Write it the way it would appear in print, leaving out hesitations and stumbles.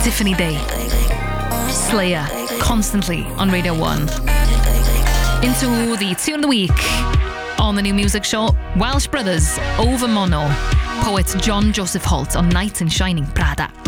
Tiffany Day, Slayer, constantly on Radio 1. Into the tune of the week on the New Music Show, Welsh Brothers, Over Mono, poet John Joseph Holt on Knight in Shining Prada.